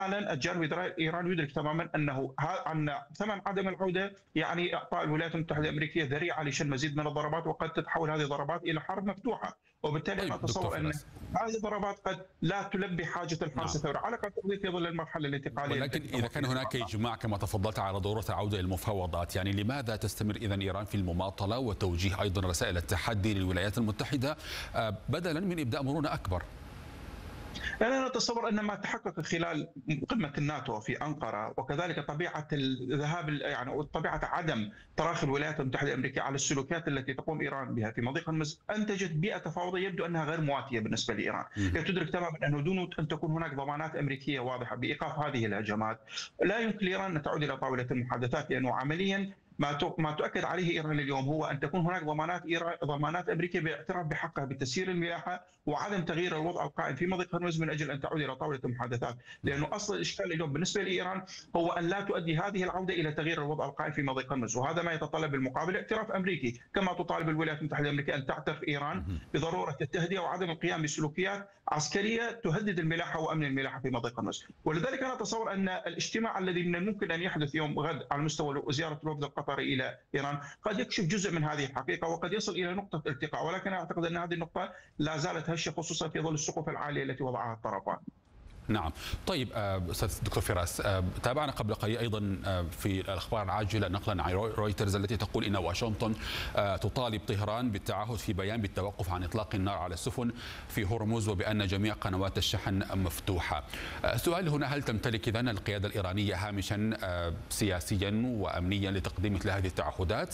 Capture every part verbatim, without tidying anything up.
الجانب الايراني يدرك تماما انه ان ثمن عدم العوده يعني اعطاء الولايات المتحده الامريكيه ذريعه لشن مزيد من الضربات، وقد تتحول هذه الضربات الى حرب مفتوحه، وبالتالي طيب انا دكتور اتصور ان فراس، هذه الضربات قد لا تلبي حاجه الحرس نعم، الثوري على التقدير في ظل المرحله الانتقاليه. ولكن إذا كان هناك إجماع كما تفضلت على ضرورة العودة إلى المفاوضات، يعني لماذا تستمر إذن إيران في المماطلة وتوجيه أيضا رسائل التحدي للولايات المتحدة بدلا من إبداء مرونة أكبر؟ يعني أنا أتصور أن ما تحقق خلال قمة الناتو في أنقرة، وكذلك طبيعة الذهاب يعني وطبيعة عدم تراخي الولايات المتحدة الأمريكية على السلوكيات التي تقوم إيران بها في مضيق هرمز، أنتجت بيئة تفاوضية يبدو أنها غير مواتية بالنسبة لإيران. هي تدرك تماما أنه دون أن تكون هناك ضمانات أمريكية واضحة بإيقاف هذه الهجمات لا يمكن لإيران أن تعود إلى طاولة المحادثات، لأنه عمليا ما ما تؤكد عليه ايران اليوم هو ان تكون هناك ضمانات إيران ضمانات امريكيه باعتراف بحقها بتسيير الملاحه وعدم تغيير الوضع القائم في مضيق هرمز من اجل ان تعود الى طاوله المحادثات، لانه اصل الاشكال اليوم بالنسبه لايران هو ان لا تؤدي هذه العوده الى تغيير الوضع القائم في مضيق هرمز، وهذا ما يتطلب بالمقابل اعتراف امريكي، كما تطالب الولايات المتحده الامريكيه ان تعترف ايران بضروره التهدئه وعدم القيام بسلوكيات عسكريه تهدد الملاحه وامن الملاحه في مضيق هرمز، ولذلك انا اتصور ان الاجتماع الذي من الممكن ان يحدث يوم غد على مستوى زياره الوفد القطري الى ايران قد يكشف جزء من هذه الحقيقه وقد يصل الى نقطه التقاء، ولكن اعتقد ان هذه النقطه لا زالت هشه خصوصا في ظل السقوف العاليه التي وضعها الطرفان. نعم، طيب استاذ دكتور فراس، تابعنا قبل قليل ايضا في الاخبار العاجله نقلا عن رويترز التي تقول ان واشنطن تطالب طهران بالتعهد في بيان بالتوقف عن اطلاق النار على السفن في هرمز وبان جميع قنوات الشحن مفتوحه. السؤال هنا، هل تمتلك اذا القياده الايرانيه هامشا سياسيا وامنيا لتقديم مثل هذه التعهدات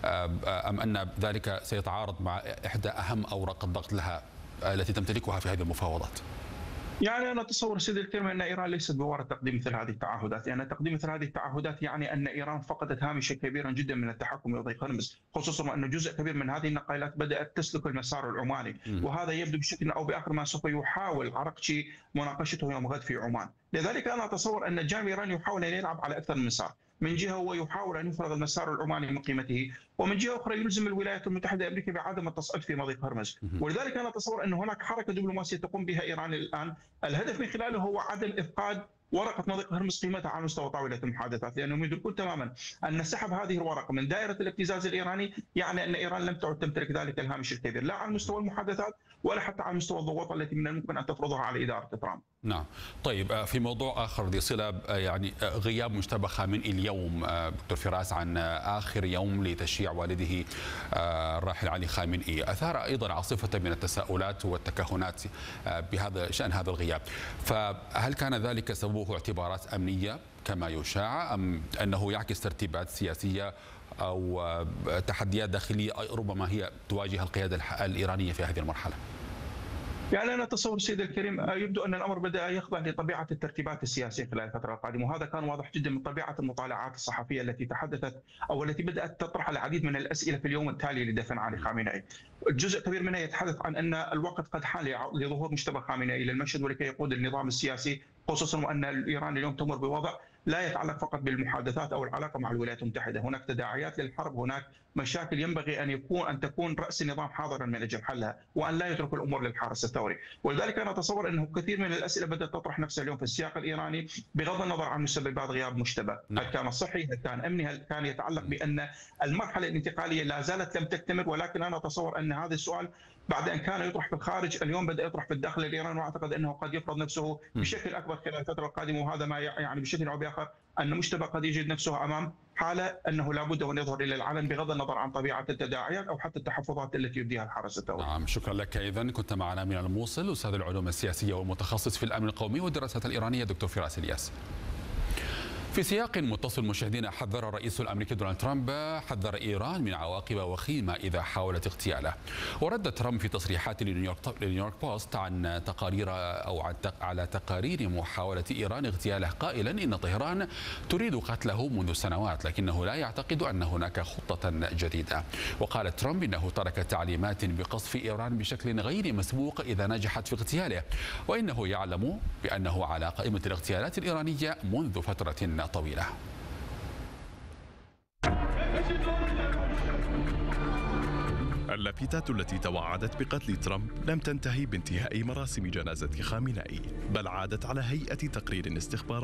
ام ان ذلك سيتعارض مع احدى اهم اوراق الضغط لها التي تمتلكها في هذه المفاوضات؟ يعني انا اتصور سيدي الكريم ان ايران ليست بوارد تقديم مثل هذه التعهدات، يعني تقديم مثل هذه التعهدات يعني ان ايران فقدت هامشا كبيرا جدا من التحكم في مضيق هرمز، خصوصا وان جزء كبير من هذه النقلات بدات تسلك المسار العماني، وهذا يبدو بشكل او باخر ما سوف يحاول عرقشي مناقشته يوم غد في عمان، لذلك انا اتصور ان الجانب الايراني يحاول ان يلعب على اكثر من مسار، من جهه هو يحاول ان يفرض المسار العماني من قيمته، ومن جهه اخرى يلزم الولايات المتحده الامريكيه بعدم التصعيد في مضيق هرمز، ولذلك انا اتصور ان هناك حركه دبلوماسيه تقوم بها ايران الان، الهدف من خلاله هو عدم افقاد ورقه مضيق هرمز قيمتها على مستوى طاوله المحادثات، لانهم يدركون تماما ان سحب هذه الورقه من دائره الابتزاز الايراني يعني ان ايران لم تعد تمتلك ذلك الهامش الكبير لا على مستوى المحادثات ولا حتى على مستوى الضغوط التي من الممكن ان تفرضها على اداره ترامب. نعم، طيب في موضوع اخر ذي صله، يعني غياب مجتبى خامنئي اليوم دكتور فراس عن اخر يوم لتشييع والده الراحل علي خامنئي اثار ايضا عاصفه من التساؤلات والتكهنات بهذا شان هذا الغياب، فهل كان ذلك سببه اعتبارات امنيه كما يشاع ام انه يعكس ترتيبات سياسيه او تحديات داخليه ربما هي تواجه القياده الايرانيه في هذه المرحله؟ يعني انا اتصور سيدي الكريم يبدو ان الامر بدا يخضع لطبيعه الترتيبات السياسيه خلال الفتره القادمه، وهذا كان واضح جدا من طبيعه المطالعات الصحفيه التي تحدثت او التي بدات تطرح العديد من الاسئله في اليوم التالي لدفن علي خامنئي. جزء كبير منها يتحدث عن ان الوقت قد حان لظهور مجتبى خامنئي الى المشهد ولكي يقود النظام السياسي، خصوصا وان ايران اليوم تمر بوضع لا يتعلق فقط بالمحادثات او العلاقه مع الولايات المتحده، هناك تداعيات للحرب، هناك مشاكل ينبغي ان يكون ان تكون راس النظام حاضرا من اجل حلها، وان لا يترك الامور للحرس الثوري، ولذلك انا اتصور انه كثير من الاسئله بدات تطرح نفسها اليوم في السياق الايراني بغض النظر عن مسببات غياب مجتبى، هل كان صحي؟ هل كان امني؟ هل كان يتعلق بان المرحله الانتقاليه لا زالت لم تكتمل؟ ولكن انا اتصور ان هذا السؤال بعد ان كان يطرح في الخارج اليوم بدا يطرح في الداخل الايراني، واعتقد انه قد يفرض نفسه بشكل اكبر خلال الفتره القادمه، وهذا ما يعني بشكل او باخر ان مجتبى قد يجد نفسه امام حاله انه لابد ان يظهر الى العلن بغض النظر عن طبيعه التداعيات او حتى التحفظات التي يبديها الحرس الثوري. نعم، شكرا لك. اذا كنت معنا من الموصل استاذ العلوم السياسيه والمتخصص في الامن القومي والدراسات الايرانيه دكتور فراس الياس. في سياق متصل مشاهدينا، حذر الرئيس الامريكي دونالد ترامب حذر ايران من عواقب وخيمه اذا حاولت اغتياله، ورد ترامب في تصريحات لنيويورك بوست عن تقارير او عن على تقارير محاوله ايران اغتياله قائلا ان طهران تريد قتله منذ سنوات لكنه لا يعتقد ان هناك خطه جديده. وقال ترامب انه ترك تعليمات بقصف ايران بشكل غير مسبوق اذا نجحت في اغتياله، وانه يعلم بانه على قائمه الاغتيالات الايرانيه منذ فتره طويلة. اللافتات التي توعدت بقتل ترامب لم تنتهي بانتهاء مراسم جنازة خامنئي، بل عادت على هيئة تقرير استخباري